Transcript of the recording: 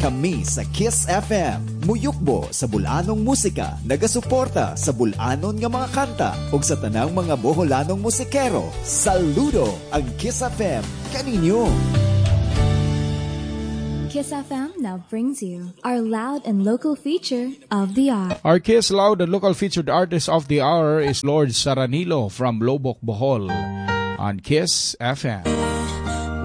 Kami sa Kiss FM, muyukbo sa bulanong musika, nagasuporta sa bulanon nga mga kanta ug sa tanang mga Boholanong musikero. Saludo ang Kiss FM kaninyo. Kiss FM now brings you our loud and local feature of the hour. Our Kiss Loud and Local featured artist of the hour is Lord Saranilo from Lobok, Bohol on Kiss FM.